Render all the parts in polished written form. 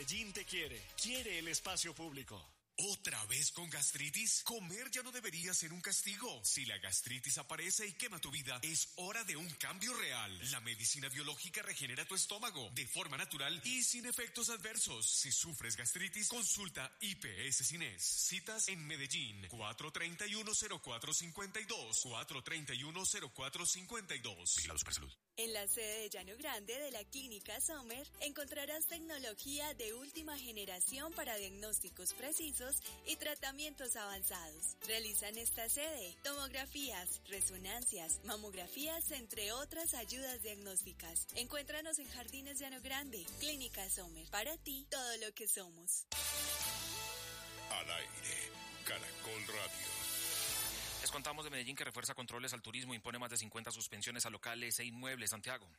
Medellín te quiere el espacio público. ¿Otra vez con gastritis? Comer ya no debería ser un castigo. Si la gastritis aparece y quema tu vida, es hora de un cambio real. La medicina biológica regenera tu estómago de forma natural y sin efectos adversos. Si sufres gastritis, consulta IPS Cines. Citas en Medellín, 431-0452, 431-0452. Vigilado Supersalud. En la sede de Llano Grande de la Clínica Sommer encontrarás tecnología de última generación para diagnósticos precisos y tratamientos avanzados. Realizan esta sede tomografías, resonancias, mamografías, entre otras ayudas diagnósticas. Encuéntranos en Jardines Llano Grande, Clínica Sommer. Para ti, todo lo que somos. Al aire, Caracol Radio. Les contamos de Medellín que refuerza controles al turismo, impone más de 50 suspensiones a locales e inmuebles. Santiago.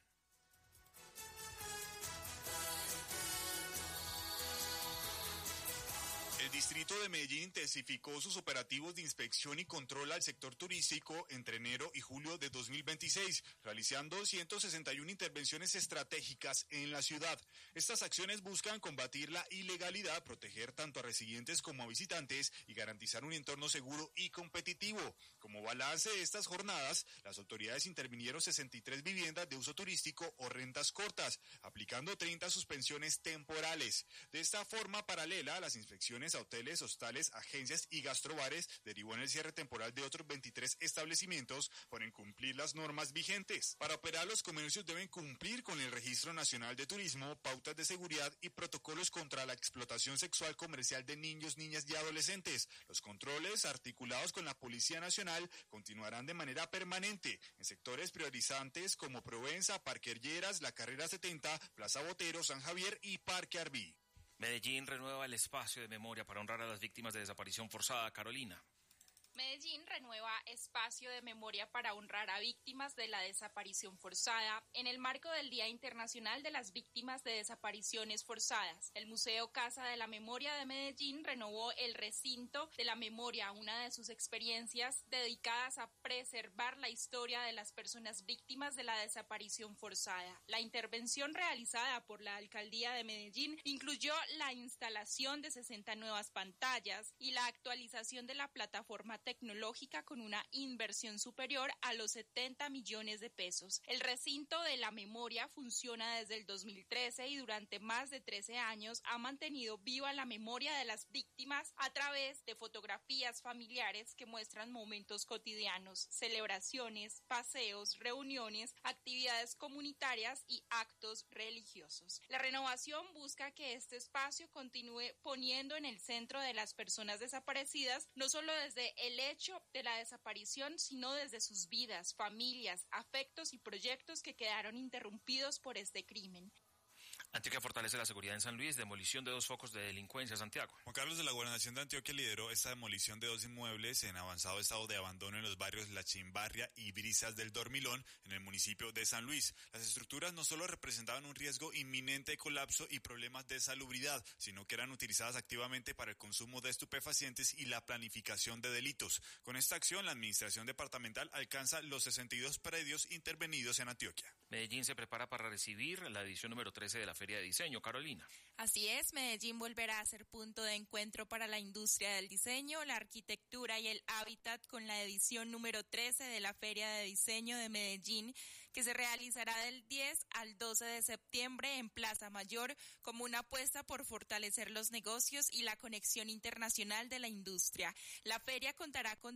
El distrito de Medellín intensificó sus operativos de inspección y control al sector turístico entre enero y julio de 2026, realizando 161 intervenciones estratégicas en la ciudad. Estas acciones buscan combatir la ilegalidad, proteger tanto a residentes como a visitantes y garantizar un entorno seguro y competitivo. Como balance de estas jornadas, las autoridades intervinieron 63 viviendas de uso turístico o rentas cortas, aplicando 30 suspensiones temporales. De esta forma paralela a las inspecciones a hoteles, hostales, agencias y gastrobares, derivó en el cierre temporal de otros 23 establecimientos por incumplir las normas vigentes. Para operar, los comercios deben cumplir con el Registro Nacional de Turismo, pautas de seguridad y protocolos contra la explotación sexual comercial de niños, niñas y adolescentes. Los controles, articulados con la Policía Nacional, continuarán de manera permanente en sectores priorizantes como Provenza, Parque Lleras, La Carrera 70, Plaza Botero, San Javier y Parque Arví. Medellín renueva el espacio de memoria para honrar a las víctimas de desaparición forzada. Carolina. Medellín renueva espacio de memoria para honrar a víctimas de la desaparición forzada en el marco del Día Internacional de las Víctimas de Desapariciones Forzadas. El Museo Casa de la Memoria de Medellín renovó el recinto de la memoria, una de sus experiencias dedicadas a preservar la historia de las personas víctimas de la desaparición forzada. La intervención realizada por la Alcaldía de Medellín incluyó la instalación de 60 nuevas pantallas y la actualización de la plataforma tecnológica con una inversión superior a los 70 millones de pesos. El recinto de la memoria funciona desde el 2013 y durante más de 13 años ha mantenido viva la memoria de las víctimas a través de fotografías familiares que muestran momentos cotidianos, celebraciones, paseos, reuniones, actividades comunitarias y actos religiosos. La renovación busca que este espacio continúe poniendo en el centro de las personas desaparecidas, no solo desde el hecho de la desaparición, sino desde sus vidas, familias, afectos y proyectos que quedaron interrumpidos por este crimen. Antioquia fortalece la seguridad en San Luis, demolición de 2 focos de delincuencia. Santiago. Juan Carlos, de la Gobernación de Antioquia lideró esta demolición de 2 inmuebles en avanzado estado de abandono en los barrios La Chimbarria y Brisas del Dormilón, en el municipio de San Luis. Las estructuras no solo representaban un riesgo inminente de colapso y problemas de salubridad, sino que eran utilizadas activamente para el consumo de estupefacientes y la planificación de delitos. Con esta acción, la administración departamental alcanza los 62 predios intervenidos en Antioquia. Medellín se prepara para recibir la edición número 13 de la Feria de Diseño. Carolina. Así es, Medellín volverá a ser punto de encuentro para la industria del diseño, la arquitectura y el hábitat con la edición número 13 de la Feria de Diseño de Medellín, que se realizará del 10 al 12 de septiembre en Plaza Mayor como una apuesta por fortalecer los negocios y la conexión internacional de la industria. La feria contará con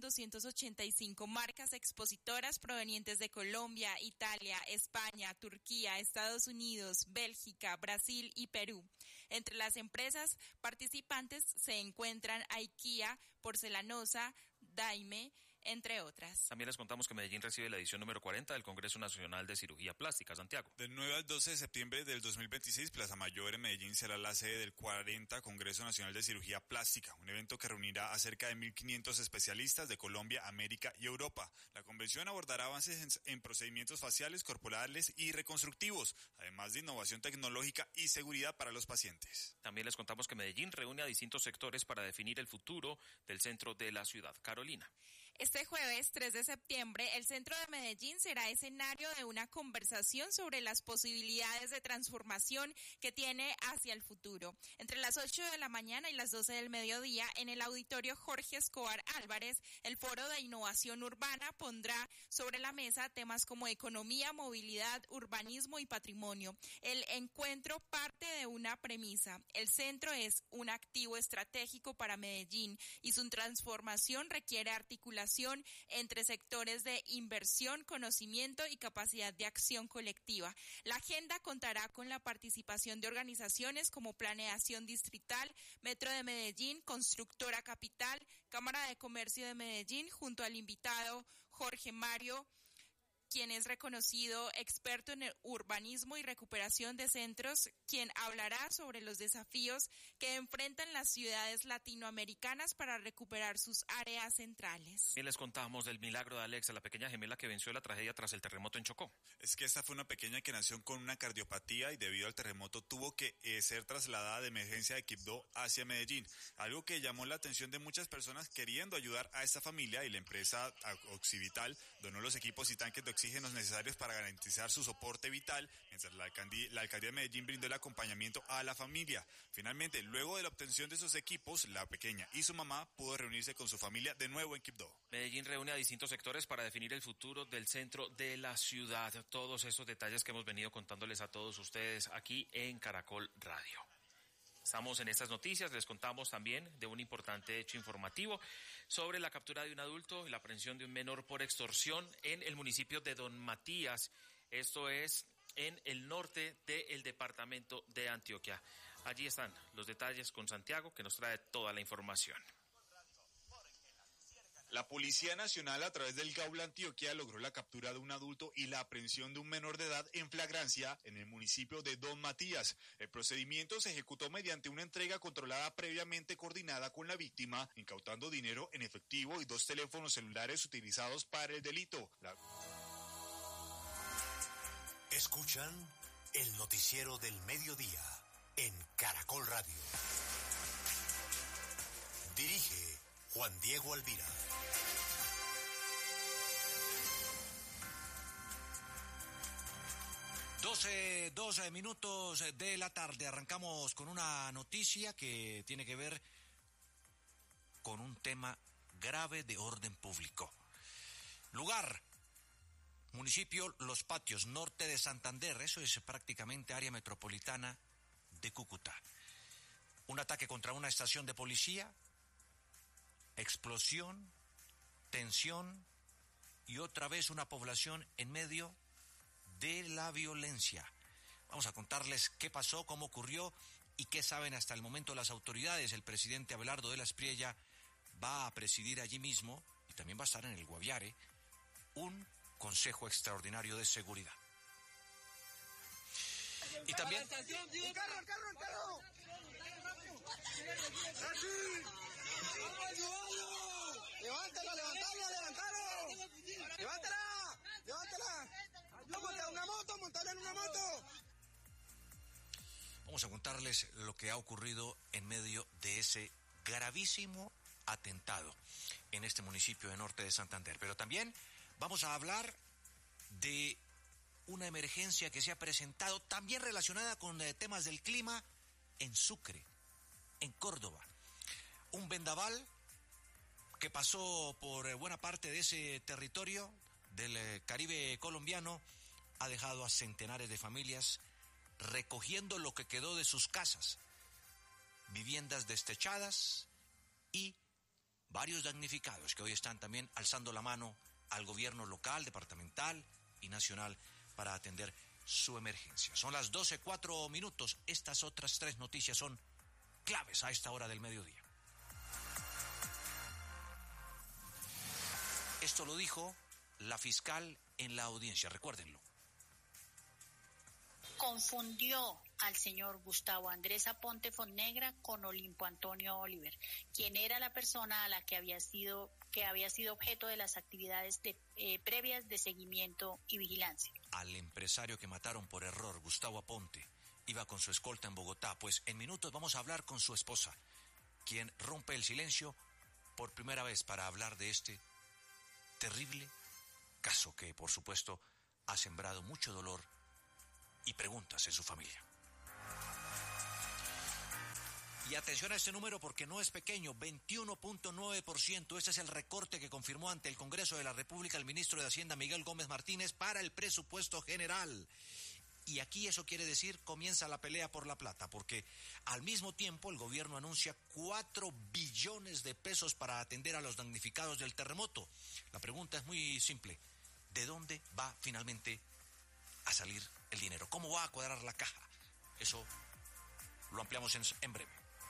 285 marcas expositoras provenientes de Colombia, Italia, España, Turquía, Estados Unidos, Bélgica, Brasil y Perú. Entre las empresas participantes se encuentran IKEA, Porcelanosa, Daime, entre otras. También les contamos que Medellín recibe la edición número 40 del Congreso Nacional de Cirugía Plástica. Santiago. Del 9 al 12 de septiembre del 2026, Plaza Mayor en Medellín será la sede del 40 Congreso Nacional de Cirugía Plástica, un evento que reunirá a cerca de 1.500 especialistas de Colombia, América y Europa. La convención abordará avances en procedimientos faciales, corporales y reconstructivos, además de innovación tecnológica y seguridad para los pacientes. También les contamos que Medellín reúne a distintos sectores para definir el futuro del centro de la ciudad. Carolina. Este jueves 3 de septiembre, el centro de Medellín será escenario de una conversación sobre las posibilidades de transformación que tiene hacia el futuro. Entre las 8 de la mañana y las 12 del mediodía, en el auditorio Jorge Escobar Álvarez, el Foro de Innovación Urbana pondrá sobre la mesa temas como economía, movilidad, urbanismo y patrimonio. El encuentro parte de una premisa. El centro es un activo estratégico para Medellín y su transformación requiere articulación entre sectores de inversión, conocimiento y capacidad de acción colectiva. La agenda contará con la participación de organizaciones como Planeación Distrital, Metro de Medellín, Constructora Capital, Cámara de Comercio de Medellín, junto al invitado Jorge Mario, quien es reconocido experto en el urbanismo y recuperación de centros, quien hablará sobre los desafíos que enfrentan las ciudades latinoamericanas para recuperar sus áreas centrales. Y les contamos del milagro de Alexa, la pequeña gemela que venció la tragedia tras el terremoto en Chocó. Es que esta fue una pequeña que nació con una cardiopatía y debido al terremoto tuvo que ser trasladada de emergencia de Quibdó hacia Medellín, algo que llamó la atención de muchas personas queriendo ayudar a esta familia, y la empresa Oxivital donó los equipos y tanques de oxígenos necesarios para garantizar su soporte vital, mientras la alcaldía de Medellín brindó el acompañamiento a la familia. Finalmente, luego de la obtención de esos equipos, la pequeña y su mamá pudo reunirse con su familia de nuevo en Quibdó. Medellín reúne a distintos sectores para definir el futuro del centro de la ciudad. Todos esos detalles que hemos venido contándoles a todos ustedes aquí en Caracol Radio. Estamos en estas noticias, les contamos también de un importante hecho informativo sobre la captura de un adulto y la aprehensión de un menor por extorsión en el municipio de Don Matías. Esto es en el norte del departamento de Antioquia. Allí están los detalles con Santiago, que nos trae toda la información. La Policía Nacional, a través del Gaula Antioquia, logró la captura de un adulto y la aprehensión de un menor de edad en flagrancia en el municipio de Don Matías. El procedimiento se ejecutó mediante una entrega controlada previamente coordinada con la víctima, incautando dinero en efectivo y 2 teléfonos celulares utilizados para el delito. Escuchan el noticiero del mediodía en Caracol Radio. Dirige Juan Diego Alvira. 12 minutos de la tarde. Arrancamos con una noticia que tiene que ver con un tema grave de orden público. Lugar: municipio Los Patios, norte de Santander. Eso es prácticamente área metropolitana de Cúcuta. Un ataque contra una estación de policía, explosión, tensión y otra vez una población en medio de la violencia. Vamos a contarles qué pasó, cómo ocurrió y qué saben hasta el momento las autoridades. El presidente Abelardo de la Espriella va a presidir allí mismo, y también va a estar en el Guaviare, un consejo extraordinario de seguridad. Y también... ¡El carro! ¡Levántalo! ¡Levántala! ¡Montala en una moto! Vamos a contarles lo que ha ocurrido en medio de ese gravísimo atentado en este municipio de norte de Santander. Pero también vamos a hablar de una emergencia que se ha presentado también relacionada con temas del clima en Sucre, en Córdoba. Un vendaval que pasó por buena parte de ese territorio del Caribe colombiano ha dejado a centenares de familias recogiendo lo que quedó de sus casas, viviendas destechadas y varios damnificados que hoy están también alzando la mano al gobierno local, departamental y nacional para atender su emergencia. Son las 12:04. Estas otras 3 noticias son claves a esta hora del mediodía. Esto lo dijo la fiscal en la audiencia, recuérdenlo. Confundió al señor Gustavo Andrés Aponte Fonnegra con Olimpo Antonio Oliver, quien era la persona a la que había sido objeto de las actividades previas de seguimiento y vigilancia. Al empresario que mataron por error, Gustavo Aponte, iba con su escolta en Bogotá. Pues en minutos vamos a hablar con su esposa, quien rompe el silencio por primera vez para hablar de este terrible caso que, por supuesto, ha sembrado mucho dolor y preguntas en su familia. Y atención a este número porque no es pequeño, 21.9%. Este es el recorte que confirmó ante el Congreso de la República el ministro de Hacienda Miguel Gómez Martínez para el presupuesto general. Y aquí eso quiere decir comienza la pelea por la plata, porque al mismo tiempo el gobierno anuncia 4 billones de pesos para atender a los damnificados del terremoto. La pregunta es muy simple, ¿de dónde va finalmente a salir el dinero? ¿Cómo va a cuadrar la caja? Eso lo ampliamos en breve.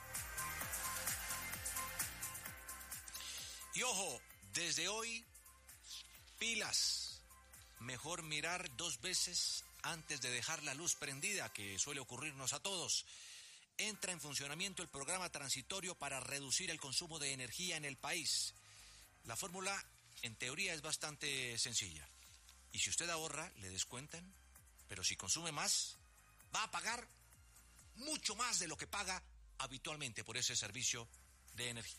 Y ojo, desde hoy, pilas, mejor mirar 2 veces antes de dejar la luz prendida, que suele ocurrirnos a todos. Entra en funcionamiento el programa transitorio para reducir el consumo de energía en el país. La fórmula, en teoría, es bastante sencilla. Y si usted ahorra, le descuentan, pero si consume más, va a pagar mucho más de lo que paga habitualmente por ese servicio de energía.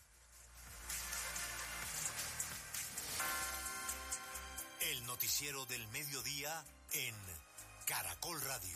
El noticiero del mediodía en Caracol Radio.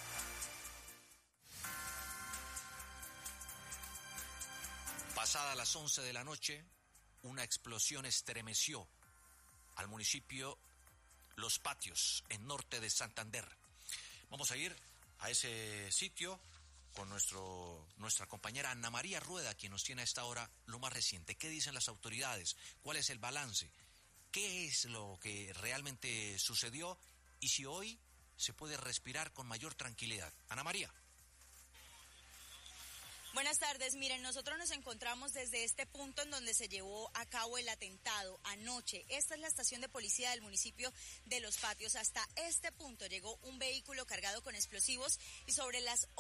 Pasada las 11 de la noche, una explosión estremeció al municipio Los Patios, en norte de Santander. Vamos a ir a ese sitio con nuestra compañera Ana María Rueda, quien nos tiene a esta hora lo más reciente. ¿Qué dicen las autoridades? ¿Cuál es el balance? ¿Qué es lo que realmente sucedió? Y si hoy se puede respirar con mayor tranquilidad. Ana María. Buenas tardes, miren, nosotros nos encontramos desde este punto en donde se llevó a cabo el atentado anoche. Esta es la estación de policía del municipio de Los Patios. Hasta este punto llegó un vehículo cargado con explosivos y sobre las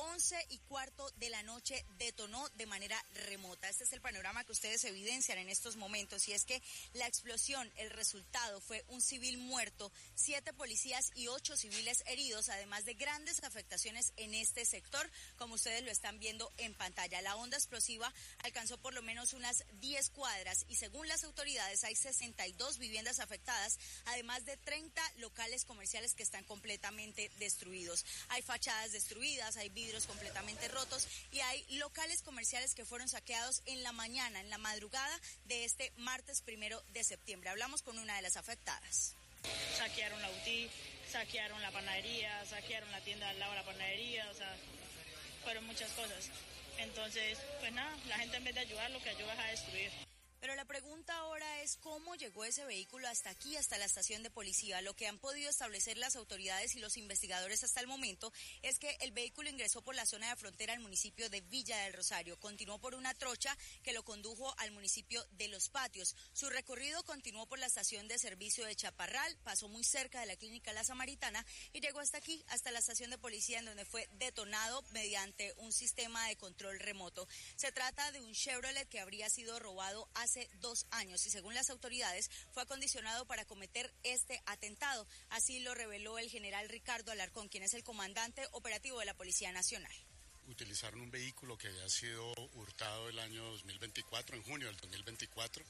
11:15 de la noche detonó de manera remota. Este es el panorama que ustedes evidencian en estos momentos y es que la explosión, el resultado fue un civil muerto, 7 policías y 8 civiles heridos, además de grandes afectaciones en este sector, como ustedes lo están viendo en pantalla. La onda explosiva alcanzó por lo menos unas 10 cuadras y según las autoridades hay 62 viviendas afectadas, además de 30 locales comerciales que están completamente destruidos. Hay fachadas destruidas, hay vidrios completamente rotos y hay locales comerciales que fueron saqueados en la mañana, en la madrugada de este martes 1 de septiembre. Hablamos con una de las afectadas. Saquearon la UTI, saquearon la panadería, saquearon la tienda al lado de la panadería, o sea, fueron muchas cosas. Entonces, pues nada, la gente en vez de ayudar, lo que ayuda es a destruir. Pero la pregunta ahora es cómo llegó ese vehículo hasta aquí, hasta la estación de policía. Lo que han podido establecer las autoridades y los investigadores hasta el momento es que el vehículo ingresó por la zona de frontera al municipio de Villa del Rosario, continuó por una trocha que lo condujo al municipio de Los Patios. Su recorrido continuó por la estación de servicio de Chaparral, pasó muy cerca de la clínica La Samaritana y llegó hasta aquí, hasta la estación de policía en donde fue detonado mediante un sistema de control remoto. Se trata de un Chevrolet que habría sido robado hace 2 años y según las autoridades fue acondicionado para cometer este atentado. Así lo reveló el general Ricardo Alarcón, quien es el comandante operativo de la Policía Nacional. Utilizaron un vehículo que había sido hurtado el año 2024, en junio del 2024.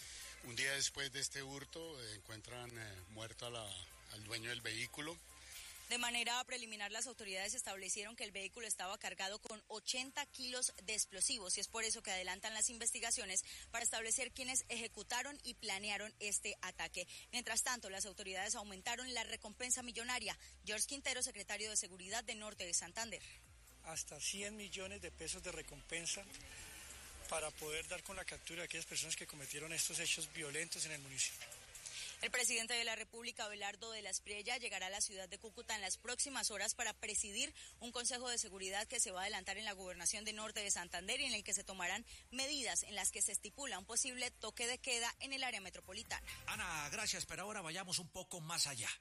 Un día después de este hurto encuentran muerto al dueño del vehículo. De manera preliminar, las autoridades establecieron que el vehículo estaba cargado con 80 kilos de explosivos y es por eso que adelantan las investigaciones para establecer quiénes ejecutaron y planearon este ataque. Mientras tanto, las autoridades aumentaron la recompensa millonaria. George Quintero, secretario de Seguridad de Norte de Santander. Hasta 100 millones de pesos de recompensa para poder dar con la captura de aquellas personas que cometieron estos hechos violentos en el municipio. El presidente de la República, Abelardo de la Espriella, llegará a la ciudad de Cúcuta en las próximas horas para presidir un consejo de seguridad que se va a adelantar en la gobernación de Norte de Santander y en el que se tomarán medidas en las que se estipula un posible toque de queda en el área metropolitana. Ana, gracias, pero ahora vayamos un poco más allá.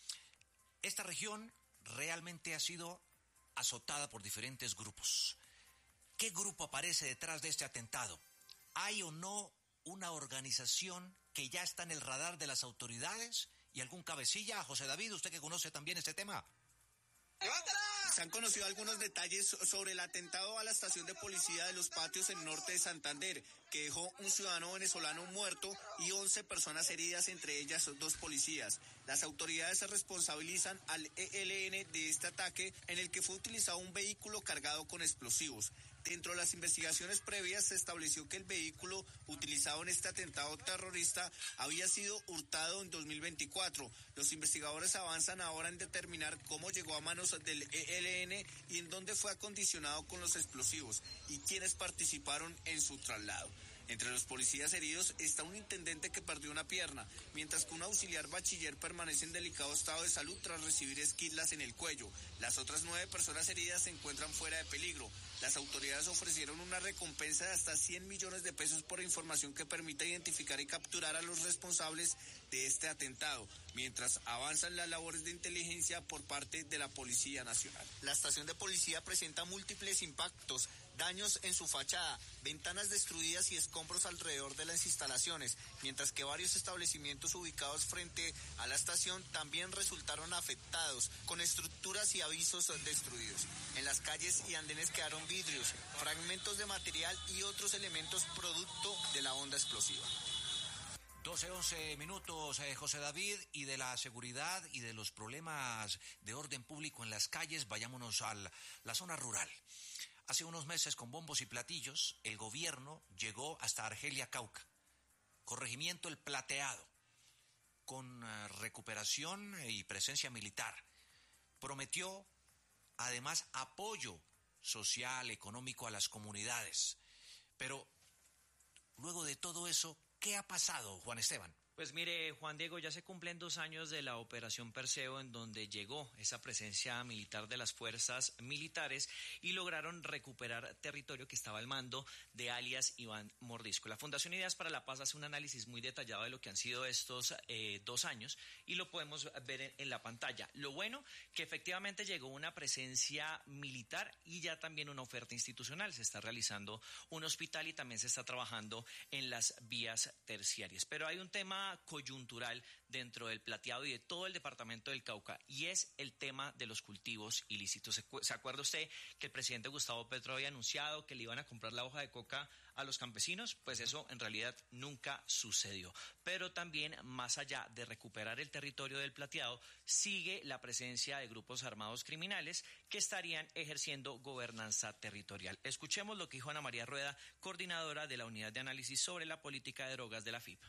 Esta región realmente ha sido azotada por diferentes grupos. ¿Qué grupo aparece detrás de este atentado? ¿Hay o no una organización que ya está en el radar de las autoridades y algún cabecilla? José David, usted que conoce también este tema. ¡Levántala! Se han conocido algunos detalles sobre el atentado a la estación de policía de Los Patios en norte de Santander, que dejó un ciudadano venezolano muerto y 11 personas heridas, entre ellas 2 policías. Las autoridades se responsabilizan al ELN de este ataque, en el que fue utilizado un vehículo cargado con explosivos. Dentro de las investigaciones previas se estableció que el vehículo utilizado en este atentado terrorista había sido hurtado en 2024. Los investigadores avanzan ahora en determinar cómo llegó a manos del ELN y en dónde fue acondicionado con los explosivos y quiénes participaron en su traslado. Entre los policías heridos está un intendente que perdió una pierna, mientras que un auxiliar bachiller permanece en delicado estado de salud tras recibir esquirlas en el cuello. Las otras 9 personas heridas se encuentran fuera de peligro. Las autoridades ofrecieron una recompensa de hasta 100 millones de pesos por información que permita identificar y capturar a los responsables de este atentado, mientras avanzan las labores de inteligencia por parte de la Policía Nacional. La estación de policía presenta múltiples impactos, daños en su fachada, ventanas destruidas y escombros alrededor de las instalaciones, mientras que varios establecimientos ubicados frente a la estación también resultaron afectados, con estructuras y avisos destruidos. En las calles y andenes quedaron vidrios, fragmentos de material y otros elementos producto de la onda explosiva. 12-11 minutos, José David, y de la seguridad y de los problemas de orden público en las calles, vayámonos a la zona rural. Hace unos meses, con bombos y platillos, el gobierno llegó hasta Argelia, Cauca, corregimiento El Plateado, con recuperación y presencia militar. Prometió, además, apoyo social, económico a las comunidades. Pero, luego de todo eso, ¿qué ha pasado, Juan Esteban? Pues mire, Juan Diego, ya se cumplen 2 años de la Operación Perseo, en donde llegó esa presencia militar de las fuerzas militares y lograron recuperar territorio que estaba al mando de alias Iván Mordisco. La Fundación Ideas para la Paz hace un análisis muy detallado de lo que han sido estos 2 años y lo podemos ver en la pantalla. Lo bueno, que efectivamente llegó una presencia militar y ya también una oferta institucional. Se está realizando un hospital y también se está trabajando en las vías terciarias. Pero hay un tema coyuntural dentro del Plateado y de todo el departamento del Cauca, y es el tema de los cultivos ilícitos. ¿Se acuerda usted que el presidente Gustavo Petro había anunciado que le iban a comprar la hoja de coca a los campesinos? Pues eso en realidad nunca sucedió. Pero también, más allá de recuperar el territorio del Plateado, sigue la presencia de grupos armados criminales que estarían ejerciendo gobernanza territorial. Escuchemos lo que dijo Ana María Rueda, coordinadora de la Unidad de Análisis sobre la Política de Drogas de la FIP.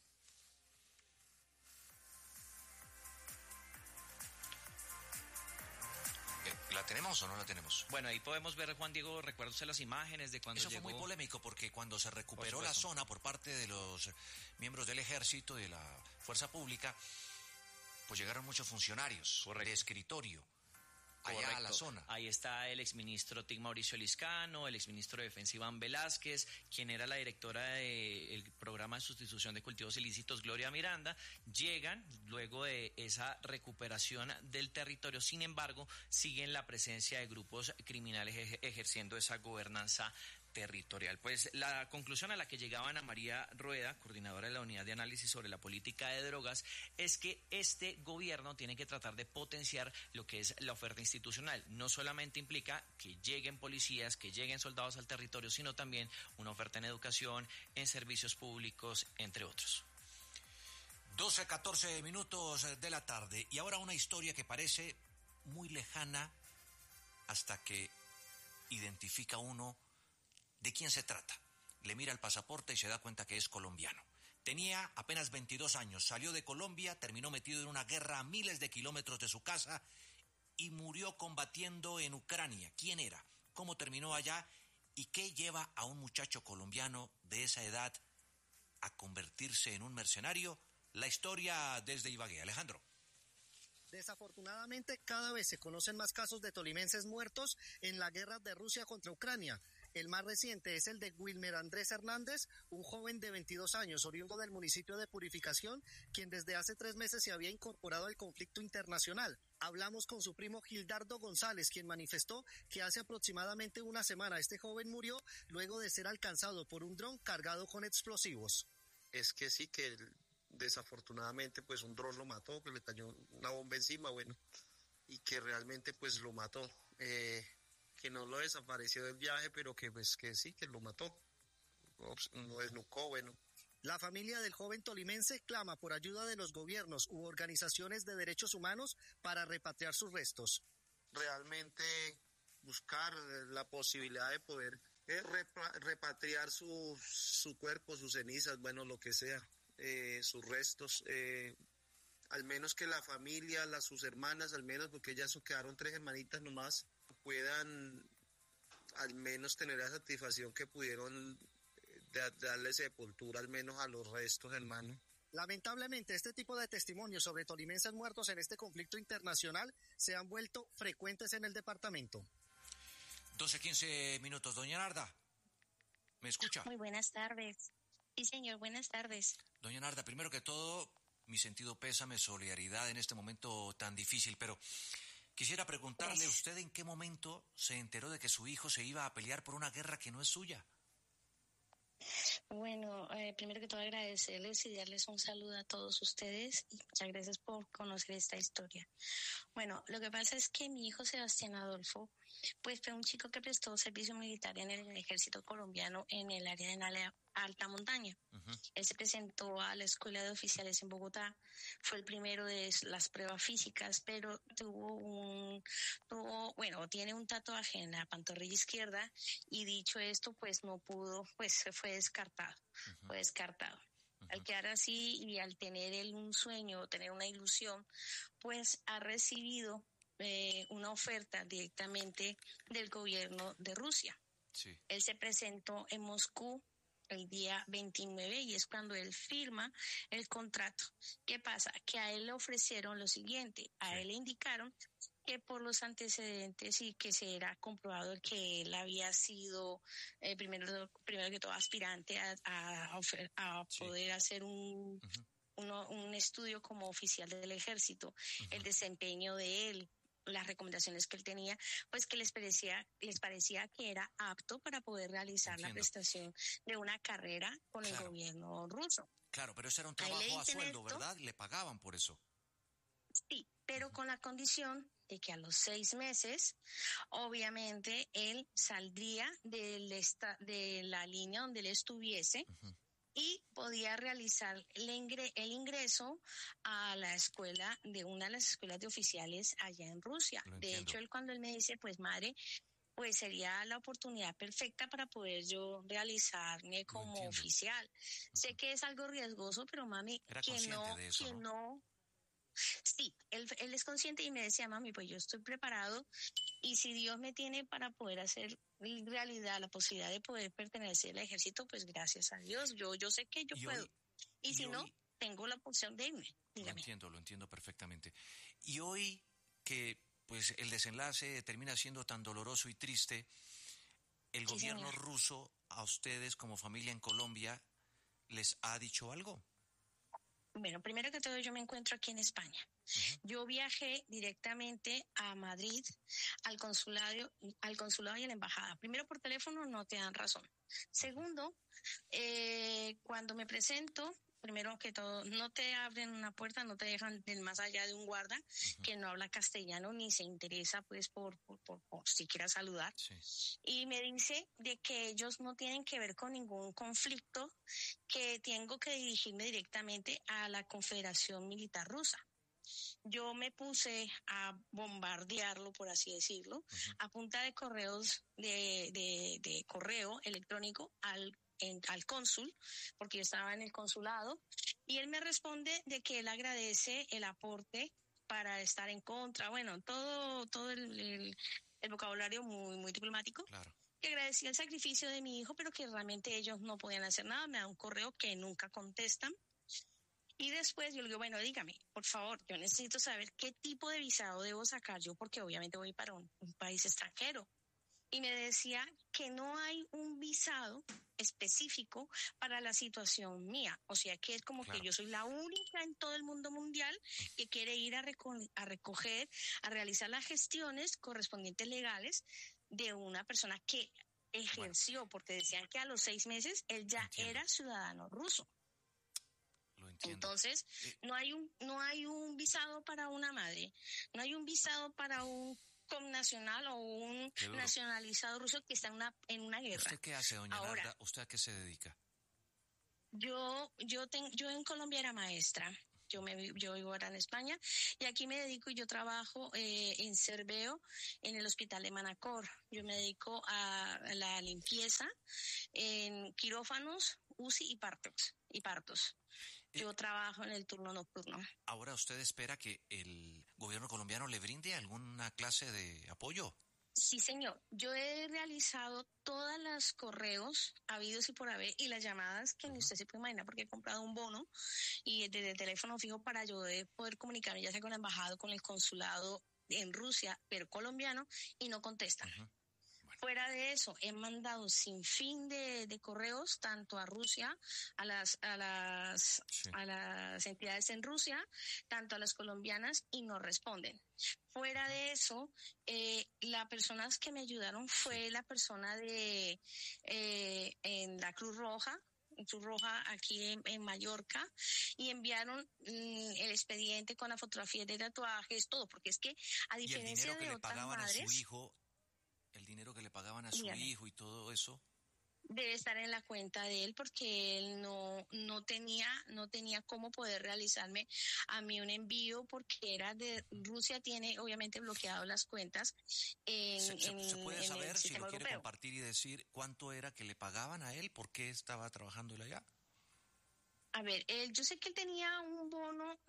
¿La tenemos o no la tenemos? Bueno, ahí podemos ver, Juan Diego, ¿recuerda usted las imágenes de cuando Eso llegó? Fue muy polémico porque cuando se recuperó la zona por parte de los miembros del ejército y de la fuerza pública, pues llegaron muchos funcionarios de escritorio allá a la zona. Ahí está el exministro TIC Mauricio Liscano, el exministro de Defensa Iván Velázquez, quien era la directora del programa de sustitución de cultivos ilícitos Gloria Miranda. Llegan luego de esa recuperación del territorio, sin embargo, siguen la presencia de grupos criminales ejerciendo esa gobernanza territorial. Pues la conclusión a la que llegaba Ana María Rueda, coordinadora de la Unidad de Análisis sobre la Política de Drogas, es que este gobierno tiene que tratar de potenciar lo que es la oferta institucional. No solamente implica que lleguen policías, que lleguen soldados al territorio, sino también una oferta en educación, en servicios públicos, entre otros. 12-14 minutos de la tarde. Y ahora una historia que parece muy lejana hasta que identifica uno de quién se trata. Le mira el pasaporte y se da cuenta que es colombiano. Tenía apenas 22 años, salió de Colombia, terminó metido en una guerra a miles de kilómetros de su casa y murió combatiendo en Ucrania. ¿Quién era? ¿Cómo terminó allá? ¿Y qué lleva a un muchacho colombiano de esa edad a convertirse en un mercenario? La historia desde Ibagué. Alejandro. Desafortunadamente, cada vez se conocen más casos de tolimenses muertos en la guerra de Rusia contra Ucrania. El más reciente es el de Wilmer Andrés Hernández, un joven de 22 años, oriundo del municipio de Purificación, quien desde hace 3 meses se había incorporado al conflicto internacional. Hablamos con su primo Gildardo González, quien manifestó que hace aproximadamente una semana este joven murió luego de ser alcanzado por un dron cargado con explosivos. Es que sí, que desafortunadamente pues un dron lo mató, que le cayó una bomba encima, bueno, y que realmente pues lo mató. que no lo desapareció del viaje, pero que pues que sí, que lo mató, lo desnucó, bueno. La familia del joven tolimense clama por ayuda de los gobiernos u organizaciones de derechos humanos para repatriar sus restos. Realmente buscar la posibilidad de poder repatriar su cuerpo, sus cenizas, bueno, lo que sea, sus restos, al menos que la familia, sus hermanas, al menos, porque ellas quedaron 3 hermanitas nomás, puedan al menos tener la satisfacción que pudieron darle sepultura al menos a los restos, hermano. Lamentablemente, este tipo de testimonios sobre tolimenses muertos en este conflicto internacional se han vuelto frecuentes en el departamento. 12:15 minutos. Doña Narda, ¿me escucha? Muy buenas tardes. Sí, señor, buenas tardes. Doña Narda, primero que todo, mi sentido pésame, solidaridad en este momento tan difícil, pero quisiera preguntarle a usted en qué momento se enteró de que su hijo se iba a pelear por una guerra que no es suya. Bueno, primero que todo agradecerles y darles un saludo a todos ustedes y muchas gracias por conocer esta historia. Bueno, lo que pasa es que mi hijo Sebastián Adolfo, pues fue un chico que prestó servicio militar en el ejército colombiano en el área de la alta montaña. Él se presentó a la escuela de oficiales en Bogotá, fue el primero de las pruebas físicas, pero tiene un tatuaje en la pantorrilla izquierda y dicho esto, pues no pudo, pues fue descartado. Al quedar así y al tener él un sueño, tener una ilusión, pues ha recibido una oferta directamente del gobierno de Rusia. Sí. Él se presentó en Moscú el día 29 y es cuando él firma el contrato. ¿Qué pasa? Que a él le ofrecieron lo siguiente, él le indicaron que por los antecedentes y que se era comprobado que él había sido primero que todo aspirante a poder hacer un estudio como oficial del ejército, el desempeño de él, las recomendaciones que él tenía, pues que les parecía que era apto para poder realizar la prestación de una carrera con el gobierno ruso. Claro, pero ese era un trabajo a sueldo, ¿verdad? Le pagaban por eso. Sí, pero con la condición de que a los 6 meses, obviamente, él saldría de la línea donde él estuviese y podía realizar el ingreso a la escuela, de una de las escuelas de oficiales allá en Rusia. De hecho, cuando él me dice, pues madre, pues sería la oportunidad perfecta para poder yo realizarme como oficial. Sé que es algo riesgoso, pero mami, que no. Sí, él es consciente y me decía, mami, pues yo estoy preparado y si Dios me tiene para poder hacer realidad la posibilidad de poder pertenecer al ejército, pues gracias a Dios, yo sé que yo puedo. Y si no, tengo la opción de irme. Dígame. Lo entiendo perfectamente. Y hoy que pues el desenlace termina siendo tan doloroso y triste, ¿el gobierno ruso a ustedes como familia en Colombia les ha dicho algo? Bueno, primero que todo yo me encuentro aquí en España. Yo viajé directamente a Madrid, al consulado y a la embajada. Primero, por teléfono no te dan razón. Segundo, cuando me presento, primero que todo, no te abren una puerta, no te dejan más allá de un guarda que no habla castellano ni se interesa pues por siquiera saludar. Sí. Y me dice de que ellos no tienen que ver con ningún conflicto, que tengo que dirigirme directamente a la Confederación Militar Rusa. Yo me puse a bombardearlo, por así decirlo, a punta de correos de correo electrónico al cónsul, porque yo estaba en el consulado, y él me responde de que él agradece el aporte para estar en contra, bueno, todo el vocabulario muy diplomático. Claro. Que agradecía el sacrificio de mi hijo, pero que realmente ellos no podían hacer nada. Me da un correo que nunca contestan. Y después yo le digo, bueno, dígame, por favor, yo necesito saber qué tipo de visado debo sacar yo, porque obviamente voy para un país extranjero. Y me decía que no hay un visado específico para la situación mía. O sea, que es como que yo soy la única en todo el mundo mundial que quiere ir a recoger, a realizar las gestiones correspondientes legales de una persona que ejerció, porque decían que a los 6 meses él ya era ciudadano ruso. Entonces, no hay un visado para una madre, no hay un visado para un connacional o un nacionalizado ruso que está en una guerra. ¿Usted qué hace, doña Ahora, Narda? ¿Usted a qué se dedica? Yo en Colombia era maestra. Yo vivo ahora en España y aquí me dedico y yo trabajo en Cerveo, en el hospital de Manacor. Yo me dedico a la limpieza en quirófanos, UCI y partos. Yo trabajo en el turno nocturno. ¿Ahora usted espera que el gobierno colombiano le brinde alguna clase de apoyo? Sí, señor. Yo he realizado todas las correos habidos y por haber y las llamadas que usted se puede imaginar porque he comprado un bono y desde el teléfono fijo para yo poder comunicarme ya sea con la embajada o con el consulado en Rusia, pero colombiano, y no contestan. Fuera de eso, he mandado sin fin de correos tanto a Rusia, a las entidades en Rusia, tanto a las colombianas, y no responden. Fuera de eso, las personas que me ayudaron fue la persona en la Cruz Roja aquí en Mallorca, y enviaron el expediente con la fotografía de tatuajes, todo, porque es que a diferencia de otras madres, el dinero que le pagaban a su hijo y todo eso debe estar en la cuenta de él, porque él no tenía cómo poder realizarme a mí un envío, porque era de Rusia, tiene obviamente bloqueado las cuentas ¿Se puede saber, si lo quiere europeo compartir y decir cuánto era que le pagaban a él? ¿Por qué estaba trabajando él allá? A ver, yo sé que él tenía un bono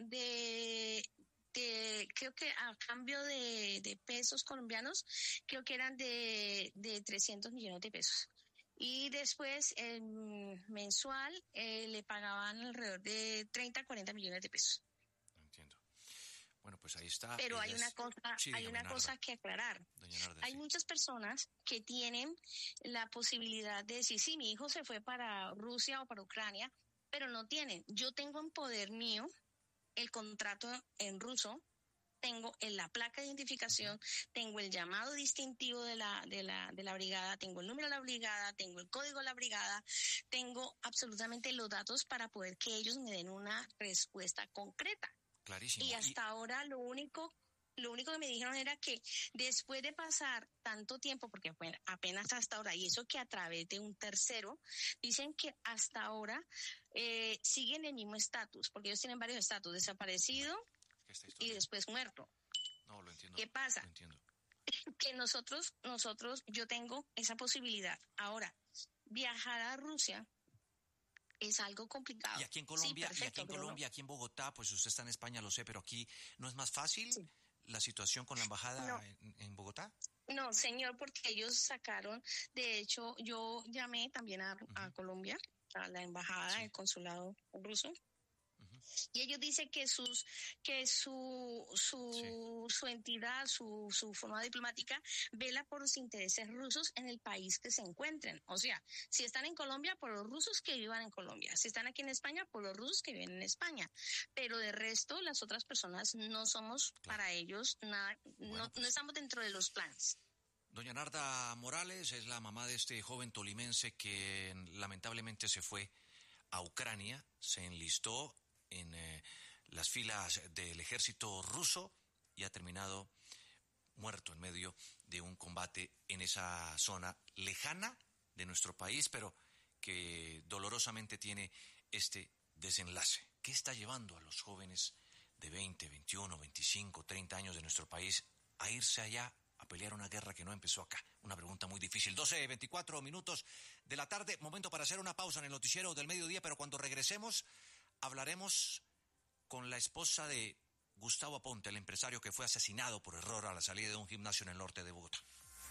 creo que a cambio de pesos colombianos, creo que eran de 300 millones de pesos. Y después, mensual, le pagaban alrededor de 30 a 40 millones de pesos. Entiendo. Bueno, pues ahí está. Pero hay una cosa que aclarar. Narda, hay muchas personas que tienen la posibilidad de decir, sí, mi hijo se fue para Rusia o para Ucrania, pero no tienen. Yo tengo en poder mío el contrato en ruso, tengo la placa de identificación, tengo el llamado distintivo de la brigada, tengo el número de la brigada, tengo el código de la brigada, tengo absolutamente los datos para poder que ellos me den una respuesta concreta. Clarísimo. Y hasta ahora lo único que me dijeron era que después de pasar tanto tiempo, porque apenas hasta ahora, y eso que a través de un tercero, dicen que hasta ahora siguen el mismo estatus, porque ellos tienen varios estatus: desaparecido y después muerto. No, lo entiendo. ¿Qué pasa? Lo entiendo. Que nosotros, yo tengo esa posibilidad. Ahora, viajar a Rusia es algo complicado. Y aquí en Colombia, sí, perfecto, aquí en Bogotá, pues usted está en España, lo sé, pero aquí ¿no es más fácil la situación con la embajada en Bogotá? No, señor, porque ellos sacaron, de hecho, yo llamé también a Colombia, a la embajada, el consulado ruso, y ellos dicen que su entidad, su forma diplomática vela por los intereses rusos en el país que se encuentren. O sea, si están en Colombia, por los rusos que vivan en Colombia. Si están aquí en España, por los rusos que viven en España. Pero de resto, las otras personas no somos para ellos nada, no estamos dentro de los planes. Doña Narda Morales es la mamá de este joven tolimense que lamentablemente se fue a Ucrania, se enlistó en las filas del ejército ruso y ha terminado muerto en medio de un combate en esa zona lejana de nuestro país, pero que dolorosamente tiene este desenlace. ¿Qué está llevando a los jóvenes de 20, 21, 25, 30 años de nuestro país a irse allá a pelear una guerra que no empezó acá? Una pregunta muy difícil. 12:24 minutos de la tarde, momento para hacer una pausa en el noticiero del mediodía, pero cuando regresemos hablaremos con la esposa de Gustavo Aponte, el empresario que fue asesinado por error a la salida de un gimnasio en el norte de Bogotá.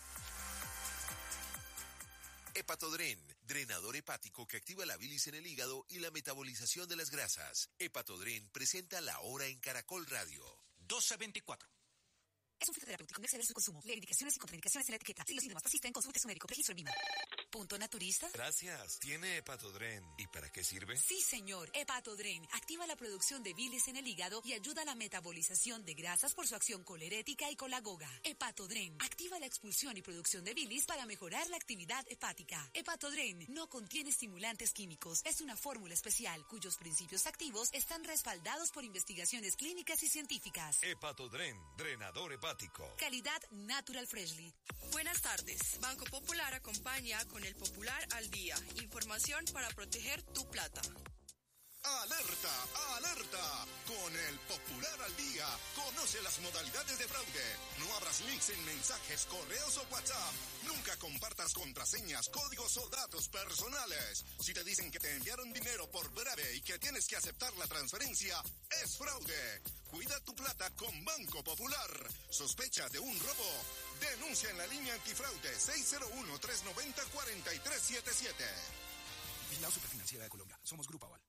Hepatodren, drenador hepático que activa la bilis en el hígado y la metabolización de las grasas. Hepatodren presenta La Hora en Caracol Radio. 12:24. Es un fitoterapéutico, no exceder su consumo. Lee indicaciones y contraindicaciones en la etiqueta. Si los síntomas persisten, consulte a su médico. Registro en Vima. punto naturista? Gracias. ¿Tiene Hepatodren? ¿Y para qué sirve? Sí, señor. Hepatodren activa la producción de bilis en el hígado y ayuda a la metabolización de grasas por su acción colerética y colagoga. Hepatodren activa la expulsión y producción de bilis para mejorar la actividad hepática. Hepatodren no contiene estimulantes químicos. Es una fórmula especial cuyos principios activos están respaldados por investigaciones clínicas y científicas. Hepatodren, drenador hepático. Calidad Natural Freshly. Buenas tardes. Banco Popular acompaña con el Popular al Día. Información para proteger tu plata. ¡Alerta! ¡Alerta! Con el Popular al Día, conoce las modalidades de fraude. No abras links en mensajes, correos o WhatsApp. Nunca compartas contraseñas, códigos o datos personales. Si te dicen que te enviaron dinero por breve y que tienes que aceptar la transferencia, es fraude. Cuida tu plata con Banco Popular. ¿Sospechas de un robo? Denuncia en la línea antifraude 601-390-4377. Vigilado Superfinanciera de Colombia. Somos Grupo Aval.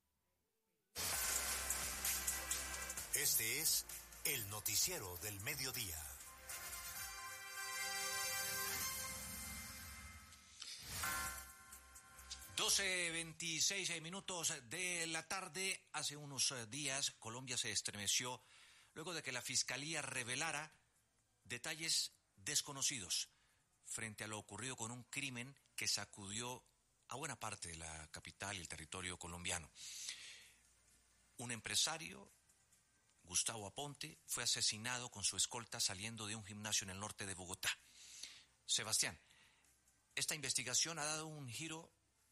Este es el noticiero del mediodía. (12:26 de la tarde). Hace unos días Colombia se estremeció luego de que la Fiscalía revelara detalles desconocidos frente a lo ocurrido con un crimen que sacudió a buena parte de la capital y el territorio colombiano. Un empresario, Gustavo Aponte, fue asesinado con su escolta saliendo de un gimnasio en el norte de Bogotá. Sebastián, esta investigación ha dado un giro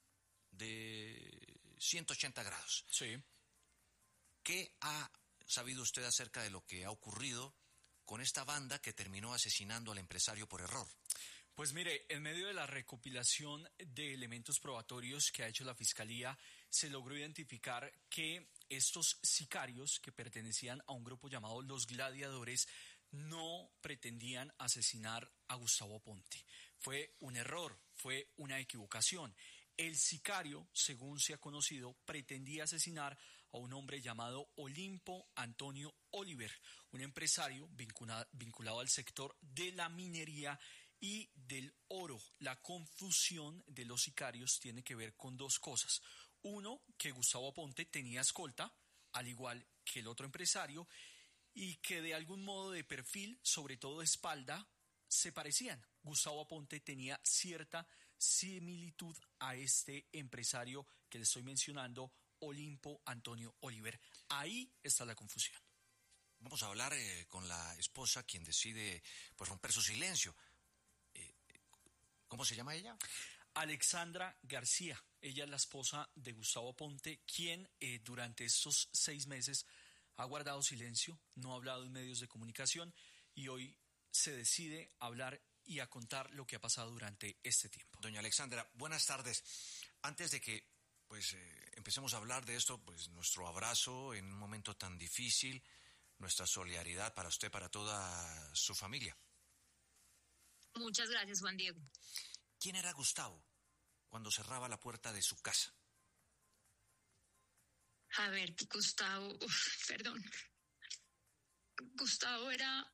de 180 grados. Sí. ¿Qué ha sabido usted acerca de lo que ha ocurrido con esta banda que terminó asesinando al empresario por error? Pues mire, en medio de la recopilación de elementos probatorios que ha hecho la Fiscalía, se logró identificar que estos sicarios, que pertenecían a un grupo llamado Los Gladiadores, no pretendían asesinar a Gustavo Aponte. Fue un error, fue una equivocación. El sicario, según se ha conocido, pretendía asesinar a un hombre llamado Olimpo Antonio Oliver, un empresario vinculado al sector de la minería y del oro. La confusión de los sicarios tiene que ver con dos cosas. Uno, que Gustavo Aponte tenía escolta, al igual que el otro empresario, y que de algún modo de perfil, sobre todo de espalda, se parecían. Gustavo Aponte tenía cierta similitud a este empresario que le estoy mencionando, Olimpo Antonio Oliver. Ahí está la confusión. Vamos a hablar con la esposa, quien decide pues romper su silencio. ¿Cómo se llama ella? Alexandra García. Ella es la esposa de Gustavo Aponte, quien durante estos 6 meses ha guardado silencio, no ha hablado en medios de comunicación y hoy se decide hablar y a contar lo que ha pasado durante este tiempo. Doña Alexandra, buenas tardes. Antes de que empecemos a hablar de esto, pues nuestro abrazo en un momento tan difícil, nuestra solidaridad para usted, para toda su familia. Muchas gracias, Juan Diego. ¿Quién era Gustavo cuando cerraba la puerta de su casa? A ver, Gustavo, perdón. Gustavo era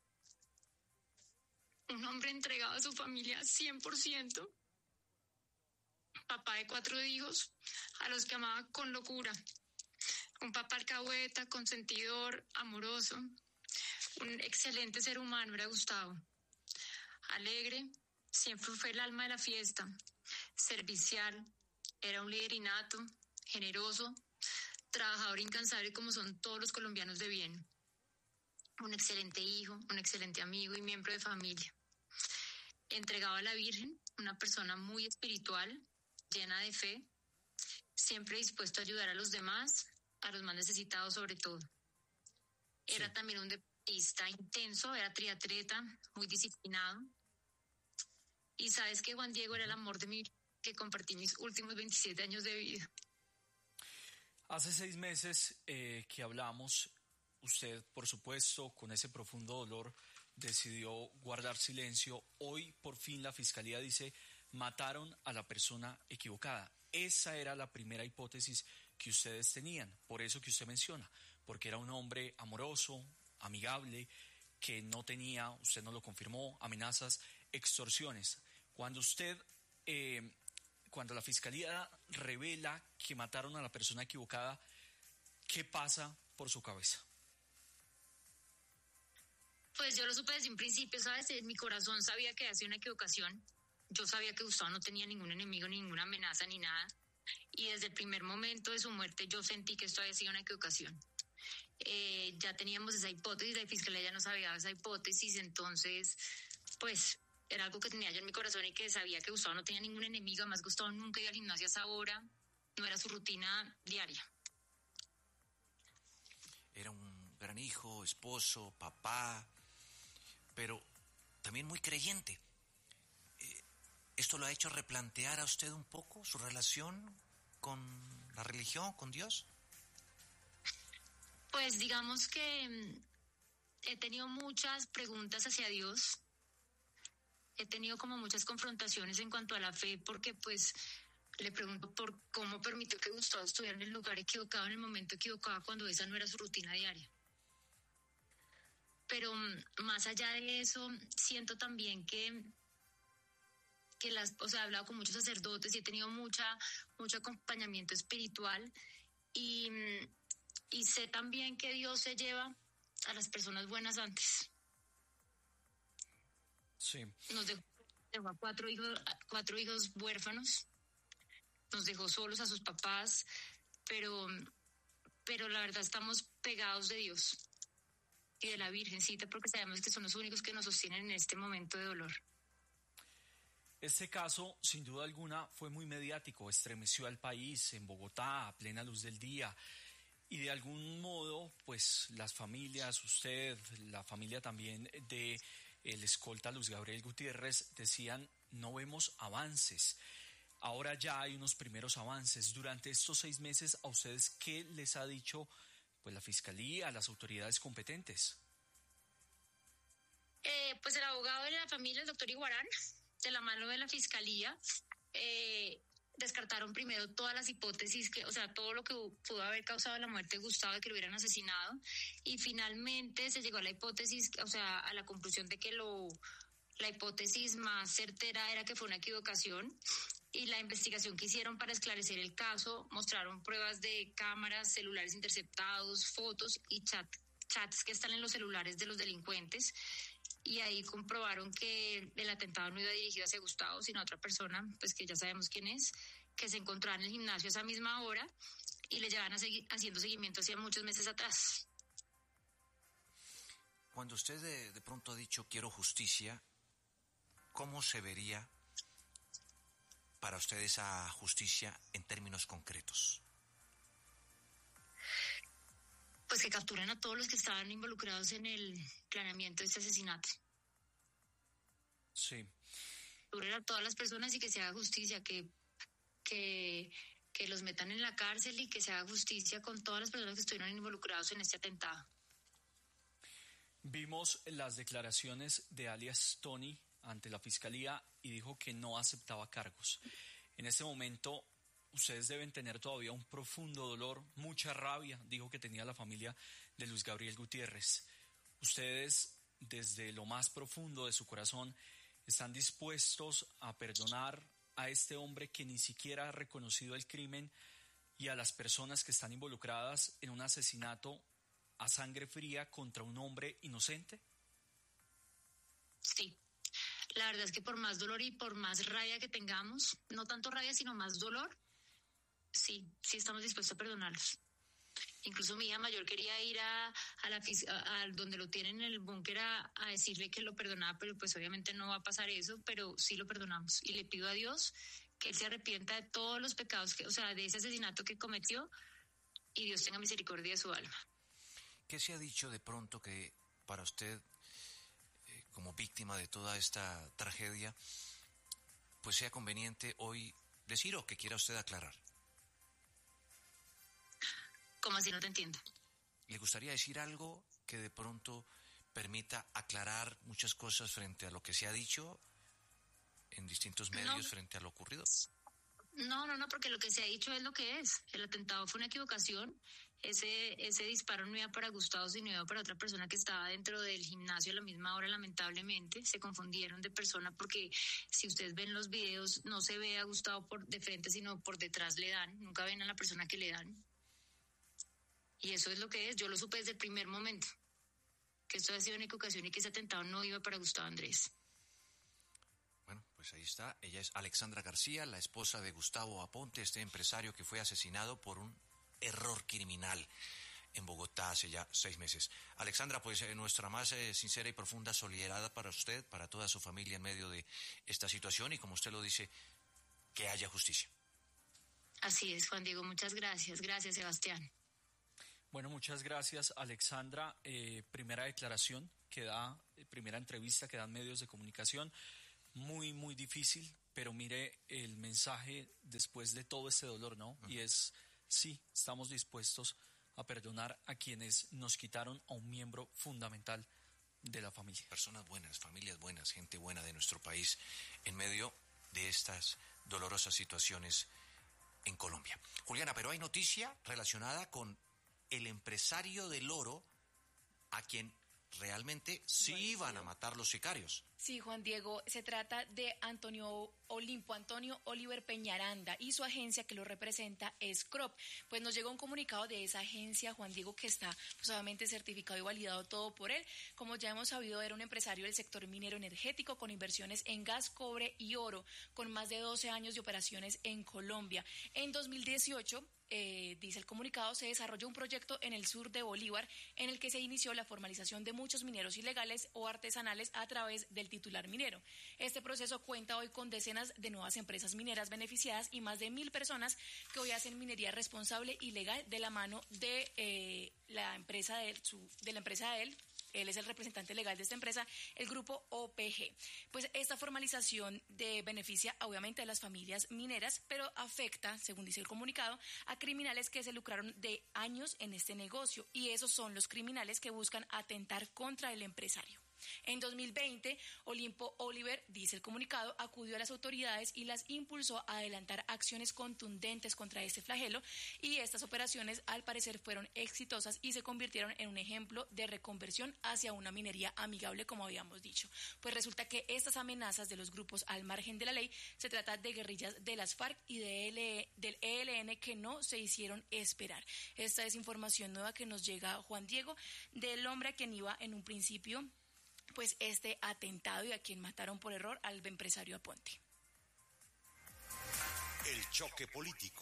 un hombre entregado a su familia 100%, papá de 4 hijos, a los que amaba con locura. Un papá alcahueta, consentidor, amoroso, un excelente ser humano era Gustavo. Alegre, siempre fue el alma de la fiesta, servicial, era un líder innato, generoso, trabajador incansable como son todos los colombianos de bien. Un excelente hijo, un excelente amigo y miembro de familia. Entregado a la Virgen, una persona muy espiritual, llena de fe, siempre dispuesto a ayudar a los demás, a los más necesitados sobre todo. Era también un deportista intenso, era triatleta, muy disciplinado. Y sabes que Juan Diego era el amor de mi vida, que compartí mis últimos 27 años de vida. Hace 6 meses que hablamos, usted, por supuesto, con ese profundo dolor, decidió guardar silencio. Hoy, por fin, la Fiscalía dice, mataron a la persona equivocada. Esa era la primera hipótesis que ustedes tenían, por eso que usted menciona, porque era un hombre amoroso, amigable, que no tenía, usted no lo confirmó, amenazas, extorsiones. Cuando usted cuando la fiscalía revela que mataron a la persona equivocada, ¿qué pasa por su cabeza? Pues yo lo supe desde un principio, ¿sabes? En mi corazón sabía que hacía una equivocación. Yo sabía que Gustavo no tenía ningún enemigo, ninguna amenaza, ni nada. Y desde el primer momento de su muerte yo sentí que esto había sido una equivocación. Ya teníamos esa hipótesis, la fiscalía ya nos había dado esa hipótesis, entonces, pues, era algo que tenía yo en mi corazón y que sabía que Gustavo no tenía ningún enemigo. Además, Gustavo nunca iba al gimnasio a esa hora, no era su rutina diaria. Era un gran hijo, esposo, papá, pero también muy creyente. ¿Esto lo ha hecho replantear a usted un poco su relación con la religión, con Dios? Pues digamos que he tenido muchas preguntas hacia Dios. He tenido como muchas confrontaciones en cuanto a la fe, porque pues le pregunto por cómo permitió que Gustavo estuviera en el lugar equivocado, en el momento equivocado, cuando esa no era su rutina diaria. Pero más allá de eso, siento también que he hablado con muchos sacerdotes y he tenido mucho acompañamiento espiritual y sé también que Dios se lleva a las personas buenas antes. Sí. Nos dejó a cuatro hijos huérfanos, nos dejó solos a sus papás, pero la verdad estamos pegados de Dios y de la Virgencita, porque sabemos que son los únicos que nos sostienen en este momento de dolor. Este caso, sin duda alguna, fue muy mediático, estremeció al país en Bogotá a plena luz del día. Y de algún modo, pues las familias, usted, la familia también de el escolta Luis Gabriel Gutiérrez, decían, no vemos avances. Ahora ya hay unos primeros avances. Durante estos 6 meses, ¿a ustedes qué les ha dicho pues la Fiscalía, las autoridades competentes? Pues el abogado de la familia, el doctor Iguarán, de la mano de la Fiscalía, descartaron primero todas las hipótesis, todo lo que pudo haber causado la muerte de Gustavo, de que lo hubieran asesinado, y finalmente se llegó a la hipótesis, a la conclusión de que la hipótesis más certera era que fue una equivocación, y la investigación que hicieron para esclarecer el caso mostraron pruebas de cámaras, celulares interceptados, fotos y chats que están en los celulares de los delincuentes, y ahí comprobaron que el atentado no iba dirigido hacia Gustavo, sino a otra persona, pues que ya sabemos quién es, que se encontraba en el gimnasio a esa misma hora y le llevan haciendo seguimiento hacía muchos meses atrás. Cuando usted de pronto ha dicho quiero justicia, ¿cómo se vería para usted esa justicia en términos concretos? Pues que capturen a todos los que estaban involucrados en el planeamiento de este asesinato. Sí. Capturen a todas las personas y que se haga justicia, que los metan en la cárcel y que se haga justicia con todas las personas que estuvieron involucrados en este atentado. Vimos las declaraciones de alias Tony ante la Fiscalía y dijo que no aceptaba cargos. En este momento, ustedes deben tener todavía un profundo dolor, mucha rabia, dijo que tenía la familia de Luis Gabriel Gutiérrez. Ustedes, desde lo más profundo de su corazón, están dispuestos a perdonar a este hombre que ni siquiera ha reconocido el crimen y a las personas que están involucradas en un asesinato a sangre fría contra un hombre inocente? Sí. La verdad es que por más dolor y por más rabia que tengamos, no tanto rabia sino más dolor, sí estamos dispuestos a perdonarlos. Incluso mi hija mayor quería ir a donde lo tienen en el búnker a decirle que lo perdonaba, pero pues obviamente no va a pasar eso, pero sí lo perdonamos. Y le pido a Dios que él se arrepienta de todos los pecados, de ese asesinato que cometió, y Dios tenga misericordia de su alma. ¿Qué se ha dicho de pronto que para usted, como víctima de toda esta tragedia, pues sea conveniente hoy decir o que quiera usted aclarar? ¿Cómo así? No te entiendo. ¿Le gustaría decir algo que de pronto permita aclarar muchas cosas frente a lo que se ha dicho en distintos medios frente a lo ocurrido? No, porque lo que se ha dicho es lo que es. El atentado fue una equivocación ese disparo no iba para Gustavo, sino iba para otra persona que estaba dentro del gimnasio a la misma hora. Lamentablemente se confundieron de persona, porque si ustedes ven los videos no se ve a Gustavo de frente, sino por detrás le dan, nunca ven a la persona que le dan. Y eso es lo que es. Yo lo supe desde el primer momento, que esto había sido una equivocación y que ese atentado no iba para Gustavo Andrés. Bueno, pues ahí está. Ella es Alexandra García, la esposa de Gustavo Aponte, este empresario que fue asesinado por un error criminal en Bogotá hace ya 6 meses. Alexandra, pues nuestra más sincera y profunda solidaridad para usted, para toda su familia en medio de esta situación, y como usted lo dice, que haya justicia. Así es, Juan Diego, muchas gracias. Gracias, Sebastián. Bueno, muchas gracias, Alexandra. Primera declaración que da, primera entrevista que dan medios de comunicación. Muy, muy difícil, pero mire el mensaje después de todo este dolor, ¿no? Y es, sí, estamos dispuestos a perdonar a quienes nos quitaron a un miembro fundamental de la familia. Personas buenas, familias buenas, gente buena de nuestro país en medio de estas dolorosas situaciones en Colombia. Juliana, pero hay noticia relacionada con el empresario del oro a quien realmente sí iban a matar los sicarios. Sí, Juan Diego, se trata de Olimpo Antonio Oliver Peñaranda, y su agencia que lo representa es CROP. Pues nos llegó un comunicado de esa agencia, Juan Diego, que está pues, obviamente certificado y validado todo por él. Como ya hemos sabido, era un empresario del sector minero energético con inversiones en gas, cobre y oro, con más de 12 años de operaciones en Colombia. En 2018... dice el comunicado, se desarrolló un proyecto en el sur de Bolívar en el que se inició la formalización de muchos mineros ilegales o artesanales a través del titular minero. Este proceso cuenta hoy con decenas de nuevas empresas mineras beneficiadas y más de 1.000 personas que hoy hacen minería responsable y legal de la mano de la empresa de él. Él es el representante legal de esta empresa, el grupo OPG. Pues esta formalización beneficia obviamente a las familias mineras, pero afecta, según dice el comunicado, a criminales que se lucraron de años en este negocio, y esos son los criminales que buscan atentar contra el empresario. En 2020, Olimpo Oliver, dice el comunicado, acudió a las autoridades y las impulsó a adelantar acciones contundentes contra este flagelo, y estas operaciones al parecer fueron exitosas y se convirtieron en un ejemplo de reconversión hacia una minería amigable, como habíamos dicho. Pues resulta que estas amenazas de los grupos al margen de la ley se trata de guerrillas de las FARC y del ELN que no se hicieron esperar. Esta es información nueva que nos llega, Juan Diego, del hombre a quien iba en un principio pues este atentado y a quien mataron por error al empresario Aponte. El choque político.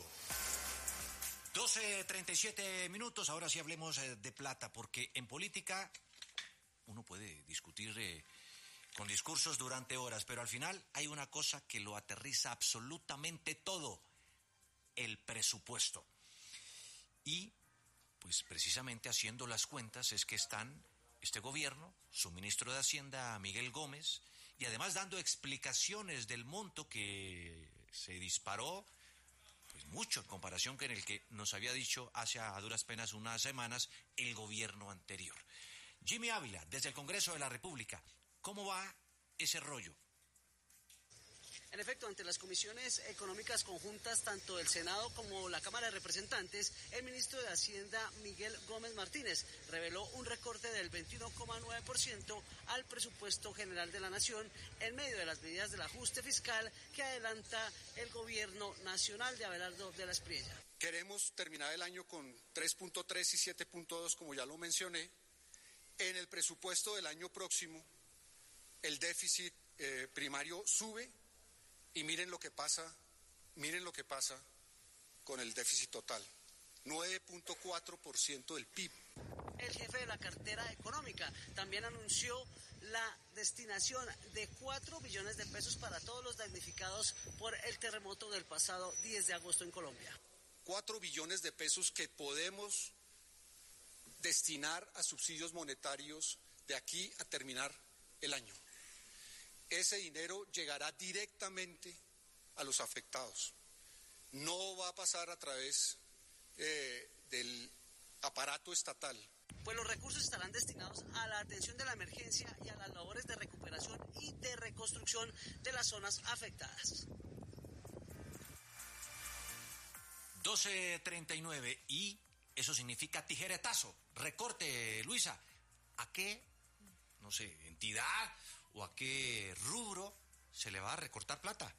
12:37 minutos, ahora sí hablemos de plata, porque en política uno puede discutir con discursos durante horas, pero al final hay una cosa que lo aterriza absolutamente todo: el presupuesto. Y pues precisamente haciendo las cuentas es que están este gobierno, su ministro de Hacienda, Miguel Gómez, y además dando explicaciones del monto que se disparó, pues mucho en comparación con el que nos había dicho hace a duras penas unas semanas el gobierno anterior. Jimmy Ávila, desde el Congreso de la República, ¿cómo va ese rollo? En efecto, ante las comisiones económicas conjuntas, tanto del Senado como la Cámara de Representantes, el ministro de Hacienda, Miguel Gómez Martínez, reveló un recorte del 21,9% al presupuesto general de la Nación en medio de las medidas del ajuste fiscal que adelanta el gobierno nacional de Abelardo de la Espriella. Queremos terminar el año con 3.3 y 7.2, como ya lo mencioné. En el presupuesto del año próximo, el déficit primario sube. Y miren lo que pasa con el déficit total, 9.4% del PIB. El jefe de la cartera económica también anunció la destinación de 4 billones de pesos para todos los damnificados por el terremoto del pasado 10 de agosto en Colombia. 4 billones de pesos que podemos destinar a subsidios monetarios de aquí a terminar el año. Ese dinero llegará directamente a los afectados. No va a pasar a través del aparato estatal. Pues los recursos estarán destinados a la atención de la emergencia y a las labores de recuperación y de reconstrucción de las zonas afectadas. 12:39 y eso significa tijeretazo, recorte, Luisa. ¿A qué, no sé, entidad o a qué rubro se le va a recortar plata?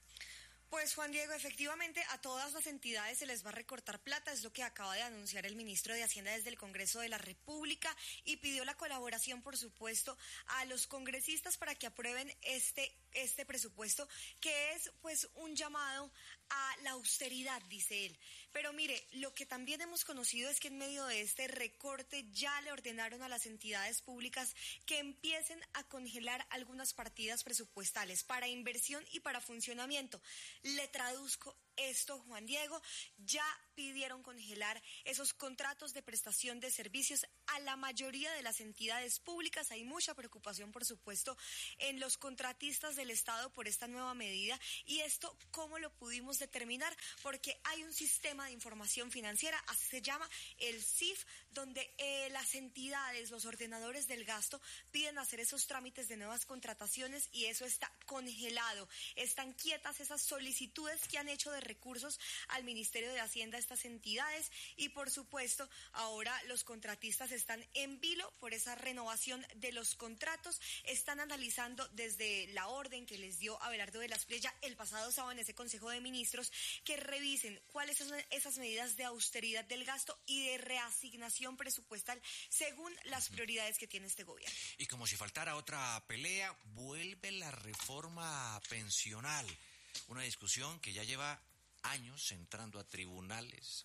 Pues Juan Diego, efectivamente a todas las entidades se les va a recortar plata, es lo que acaba de anunciar el ministro de Hacienda desde el Congreso de la República y pidió la colaboración, por supuesto, a los congresistas para que aprueben este presupuesto, que es pues un llamado a la austeridad, dice él. Pero mire, lo que también hemos conocido es que en medio de este recorte ya le ordenaron a las entidades públicas que empiecen a congelar algunas partidas presupuestales para inversión y para funcionamiento. Le traduzco esto, Juan Diego, ya pidieron congelar esos contratos de prestación de servicios a la mayoría de las entidades públicas. Hay mucha preocupación, por supuesto, en los contratistas del Estado por esta nueva medida. Y esto, ¿cómo lo pudimos determinar? Porque hay un sistema de información financiera, así se llama, el CIF, donde las entidades, los ordenadores del gasto, piden hacer esos trámites de nuevas contrataciones y eso está congelado. Están quietas esas solicitudes que han hecho de recursos al Ministerio de Hacienda estas entidades y por supuesto ahora los contratistas están en vilo por esa renovación de los contratos. Están analizando desde la orden que les dio Abelardo de la Espriella el pasado sábado en ese Consejo de Ministros que revisen cuáles son esas medidas de austeridad del gasto y de reasignación presupuestal según las prioridades que tiene este gobierno. Y como si faltara otra pelea, vuelve la reforma pensional, una discusión que ya lleva años entrando a tribunales,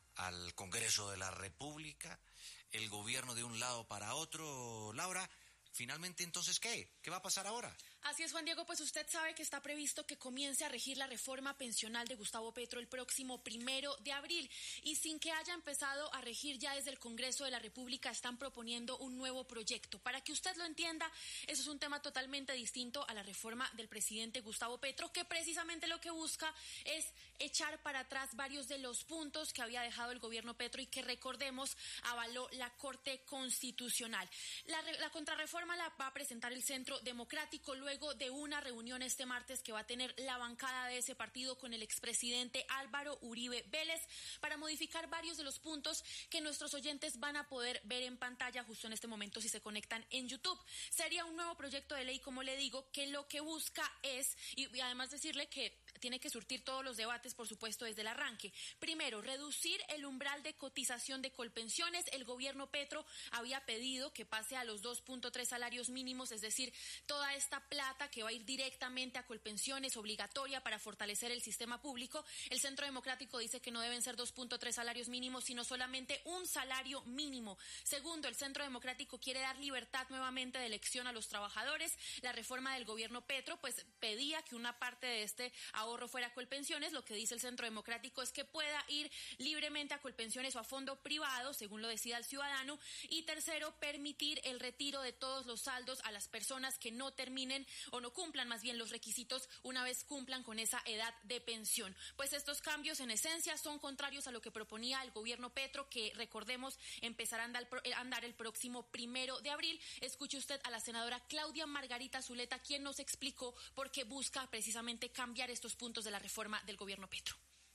al Congreso de la República, el gobierno de un lado para otro. Laura, finalmente, entonces, ¿qué va a pasar ahora? Así es, Juan Diego, pues usted sabe que está previsto que comience a regir la reforma pensional de Gustavo Petro el próximo 1 de abril y sin que haya empezado a regir ya desde el Congreso de la República están proponiendo un nuevo proyecto. Para que usted lo entienda, eso es un tema totalmente distinto a la reforma del presidente Gustavo Petro, que precisamente lo que busca es echar para atrás varios de los puntos que había dejado el gobierno Petro y que, recordemos, avaló la Corte Constitucional. La contrarreforma la va a presentar el Centro Democrático luego de una reunión este martes que va a tener la bancada de ese partido con el expresidente Álvaro Uribe Vélez para modificar varios de los puntos que nuestros oyentes van a poder ver en pantalla justo en este momento si se conectan en YouTube. Sería un nuevo proyecto de ley, como le digo, que lo que busca es, y además decirle que tiene que surtir todos los debates, por supuesto, desde el arranque. Primero, reducir el umbral de cotización de Colpensiones. El gobierno Petro había pedido que pase a los 2.3 salarios mínimos, es decir, toda esta plata que va a ir directamente a Colpensiones, obligatoria para fortalecer el sistema público. El Centro Democrático dice que no deben ser 2.3 salarios mínimos, sino solamente un salario mínimo. Segundo, el Centro Democrático quiere dar libertad nuevamente de elección a los trabajadores. La reforma del gobierno Petro, pues, pedía que una parte de este ahorro fuera a Colpensiones. Lo que dice el Centro Democrático es que pueda ir libremente a Colpensiones o a fondo privado, según lo decida el ciudadano. Y tercero, permitir el retiro de todos los saldos a las personas que no terminen o no cumplan más bien los requisitos una vez cumplan con esa edad de pensión. Pues estos cambios en esencia son contrarios a lo que proponía el gobierno Petro, que recordemos empezará a andar el próximo 1 de abril. Escuche usted a la senadora Claudia Margarita Zuleta, quien nos explicó por qué busca precisamente cambiar estos puntos de la reforma del gobierno Petro.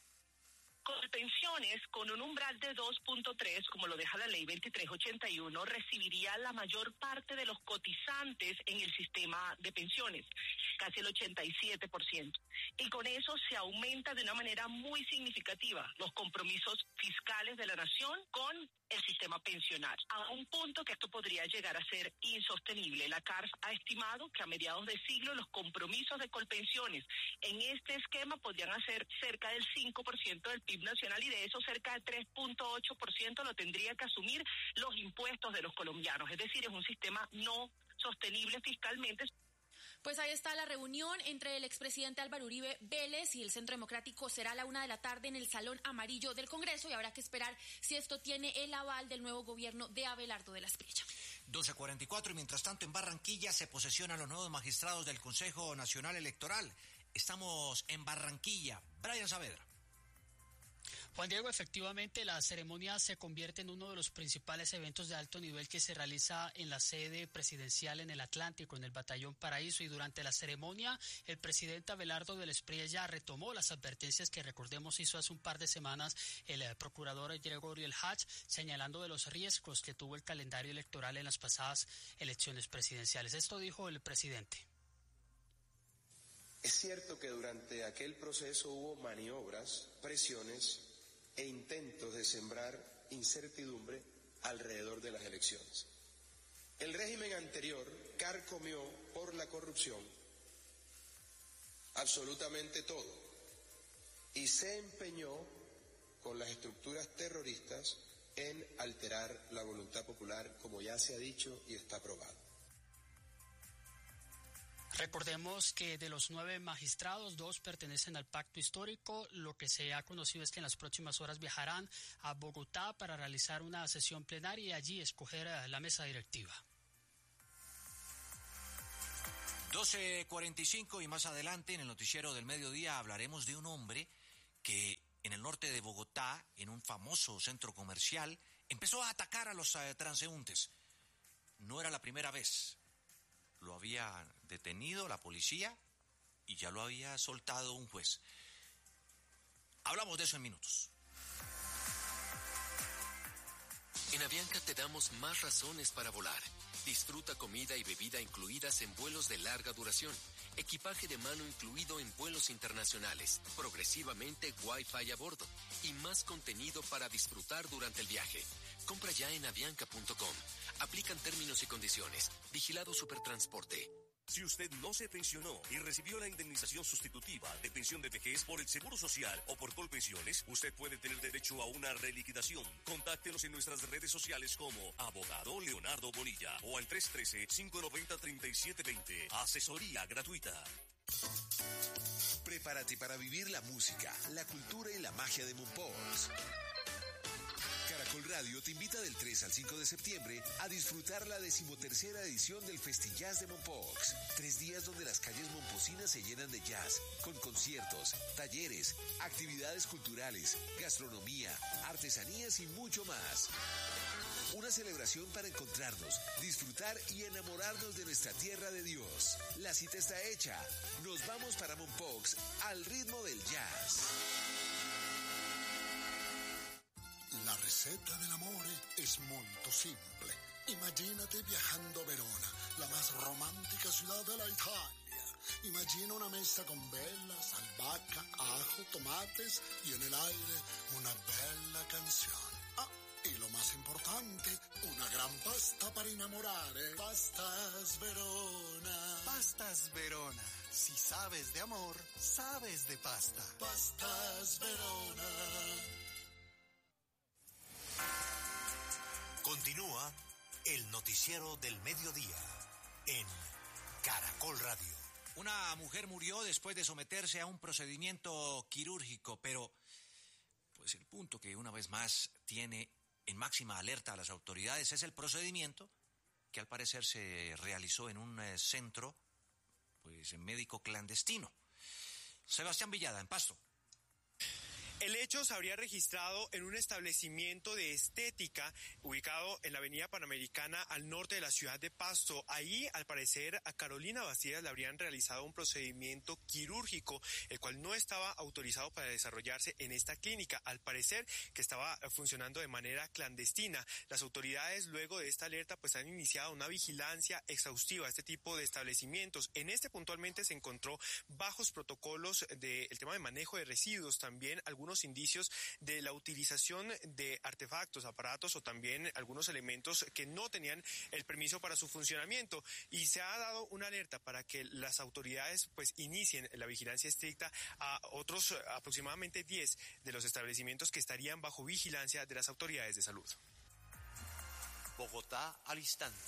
Colpensiones, con un umbral de 2.3, como lo deja la ley 2381, recibiría la mayor parte de los cotizantes en el sistema de pensiones, casi el 87%. Y con eso se aumenta de una manera muy significativa los compromisos fiscales de la nación con el sistema pensional, a un punto que esto podría llegar a ser insostenible. La CARF ha estimado que a mediados de siglo los compromisos de Colpensiones en este esquema podrían hacer cerca del 5% del PIB nacional y de eso cerca del 3.8% lo tendría que asumir los impuestos de los colombianos. Es decir, es un sistema no sostenible fiscalmente. Pues ahí está la reunión entre el expresidente Álvaro Uribe Vélez y el Centro Democrático. Será a la 1:00 p.m. en el Salón Amarillo del Congreso y habrá que esperar si esto tiene el aval del nuevo gobierno de Abelardo de la Espriella. 12:44 y mientras tanto en Barranquilla se posesionan los nuevos magistrados del Consejo Nacional Electoral. Estamos en Barranquilla. Brian Saavedra. Juan Diego, efectivamente la ceremonia se convierte en uno de los principales eventos de alto nivel que se realiza en la sede presidencial en el Atlántico, en el Batallón Paraíso, y durante la ceremonia el presidente Abelardo del Espriella retomó las advertencias que, recordemos, hizo hace un par de semanas el procurador Gregorio El Hach, señalando de los riesgos que tuvo el calendario electoral en las pasadas elecciones presidenciales. Esto dijo el presidente. Es cierto que durante aquel proceso hubo maniobras, presiones e intentos de sembrar incertidumbre alrededor de las elecciones. El régimen anterior carcomió por la corrupción absolutamente todo y se empeñó con las estructuras terroristas en alterar la voluntad popular, como ya se ha dicho y está aprobado. Recordemos que de los 9 magistrados, 2 pertenecen al pacto histórico. Lo que se ha conocido es que en las próximas horas viajarán a Bogotá para realizar una sesión plenaria y allí escoger a la mesa directiva. 12:45 y más adelante en el noticiero del mediodía hablaremos de un hombre que en el norte de Bogotá, en un famoso centro comercial, empezó a atacar a los transeúntes. No era la primera vez. Lo había detenido la policía y ya lo había soltado un juez. Hablamos de eso en minutos. En Avianca te damos más razones para volar. Disfruta comida y bebida incluidas en vuelos de larga duración. Equipaje de mano incluido en vuelos internacionales. Progresivamente Wi-Fi a bordo. Y más contenido para disfrutar durante el viaje. Compra ya en avianca.com. Aplican términos y condiciones. Vigilado Supertransporte. Si usted no se pensionó y recibió la indemnización sustitutiva de pensión de vejez por el Seguro Social o por Colpensiones, usted puede tener derecho a una reliquidación. Contáctenos en nuestras redes sociales como Abogado Leonardo Bonilla o al 313-590-3720. Asesoría gratuita. Prepárate para vivir la música, la cultura y la magia de Mompox. Caracol Radio te invita del 3 al 5 de septiembre a disfrutar la 13ª edición del Festillas de Mompox. 3 días donde las calles momposinas se llenan de jazz, con conciertos, talleres, actividades culturales, gastronomía, artesanías y mucho más. Una celebración para encontrarnos, disfrutar y enamorarnos de nuestra tierra de Dios. La cita está hecha. Nos vamos para Mompox al ritmo del jazz. La receta del amore es molto simple. Imagínate viajando a Verona, la más romántica ciudad de la Italia. Imagina una mesa con velas, albahaca, ajo, tomates y en el aire una bella canción. Ah, y lo más importante, una gran pasta para enamorare. Pastas Verona. Pastas Verona. Si sabes de amor, sabes de pasta. Pastas Verona. Continúa el noticiero del mediodía en Caracol Radio. Una mujer murió después de someterse a un procedimiento quirúrgico, pero pues el punto que una vez más tiene en máxima alerta a las autoridades es el procedimiento que al parecer se realizó en un centro médico clandestino. Sebastián Villada, en Pasto. El hecho se habría registrado en un establecimiento de estética ubicado en la avenida Panamericana al norte de la ciudad de Pasto. Ahí, al parecer, a Carolina Bastidas le habrían realizado un procedimiento quirúrgico, el cual no estaba autorizado para desarrollarse en esta clínica. Al parecer, que estaba funcionando de manera clandestina. Las autoridades, luego de esta alerta, pues han iniciado una vigilancia exhaustiva a este tipo de establecimientos. En este puntualmente se encontró bajos protocolos del tema de manejo de residuos, también algunos indicios de la utilización de artefactos, aparatos o también algunos elementos que no tenían el permiso para su funcionamiento, y se ha dado una alerta para que las autoridades pues inicien la vigilancia estricta a otros aproximadamente 10 de los establecimientos que estarían bajo vigilancia de las autoridades de salud. Bogotá al instante.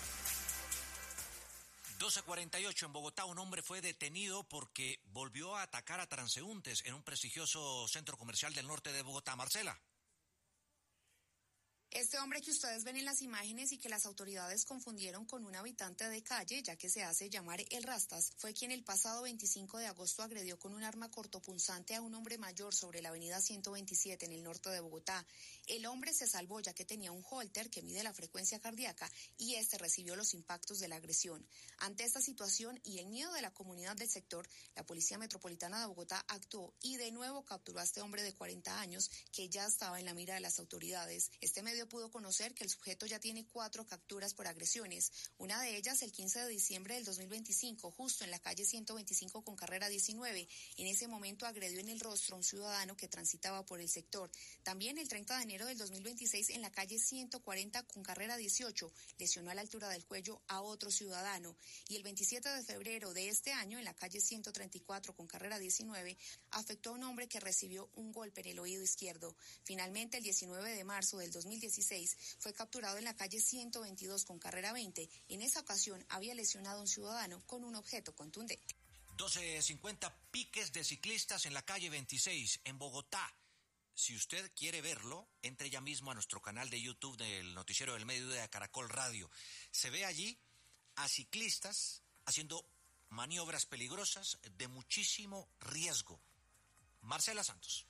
12:48 en Bogotá, un hombre fue detenido porque volvió a atacar a transeúntes en un prestigioso centro comercial del norte de Bogotá. Marcela. Este hombre que ustedes ven en las imágenes y que las autoridades confundieron con un habitante de calle, ya que se hace llamar El Rastas, fue quien el pasado 25 de agosto agredió con un arma cortopunzante a un hombre mayor sobre la avenida 127 en el norte de Bogotá. El hombre se salvó ya que tenía un holter que mide la frecuencia cardíaca y este recibió los impactos de la agresión. Ante esta situación y el miedo de la comunidad del sector, la Policía Metropolitana de Bogotá actuó y de nuevo capturó a este hombre de 40 años que ya estaba en la mira de las autoridades. Este medio pudo conocer que el sujeto ya tiene 4 capturas por agresiones, una de ellas el 15 de diciembre del 2025, justo en la calle 125 con carrera 19. En ese momento agredió en el rostro a un ciudadano que transitaba por el sector. También el 30 de enero del 2026 en la calle 140 con carrera 18, lesionó a la altura del cuello a otro ciudadano. Y el 27 de febrero de este año en la calle 134 con carrera 19, afectó a un hombre que recibió un golpe en el oído izquierdo. Finalmente, el 19 de marzo del 2016, fue capturado en la calle 122 con carrera 20. En esa ocasión había lesionado a un ciudadano con un objeto contundente. 12:50 piques de ciclistas en la calle 26 en Bogotá. Si usted quiere verlo, entre ya mismo a nuestro canal de YouTube del Noticiero del Mediodía de Caracol Radio. Se ve allí a ciclistas haciendo maniobras peligrosas de muchísimo riesgo. Marcela Santos.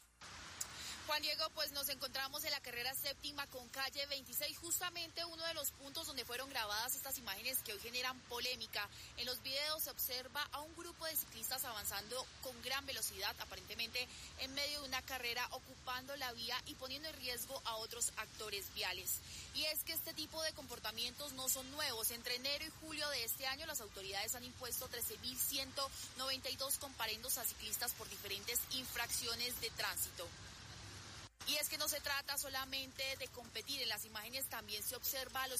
Juan Diego, pues nos encontramos en la carrera séptima con calle 26, justamente uno de los puntos donde fueron grabadas estas imágenes que hoy generan polémica. En los videos se observa a un grupo de ciclistas avanzando con gran velocidad, aparentemente en medio de una carrera, ocupando la vía y poniendo en riesgo a otros actores viales. Y es que este tipo de comportamientos no son nuevos. Entre enero y julio de este año, las autoridades han impuesto 13.192 comparendos a ciclistas por diferentes infracciones de tránsito. Y es que no se trata solamente de competir, en las imágenes también se observa a los